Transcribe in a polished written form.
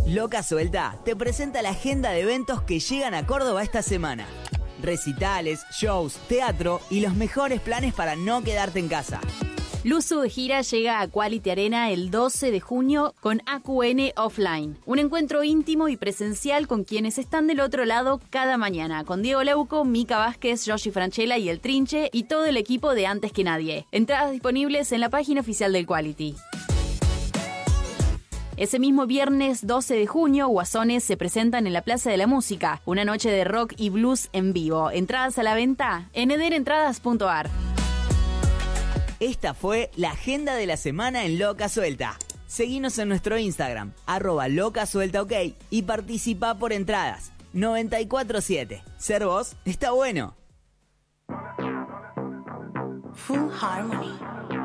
Loca Suelta te presenta la agenda de eventos que llegan a Córdoba esta semana. Recitales, shows, teatro y los mejores planes para no quedarte en casa. Luzu de gira llega a Quality Arena el 12 de junio con AQN Offline. Un encuentro íntimo y presencial con quienes están del otro lado cada mañana. Con Diego Leuco, Mica Vázquez, Yoshi Franchella y El Trinche y todo el equipo de Antes que Nadie. Entradas disponibles en la página oficial del Quality. Ese mismo viernes 12 de junio, Guasones se presentan en la Plaza de la Música. Una noche de rock y blues en vivo. Entradas a la venta en ederentradas.ar. Esta fue la agenda de la semana en Loca Suelta. Seguinos en nuestro Instagram, @LocaSueltaOK y participa por entradas. 94.7. Ser vos está bueno. Full Harmony.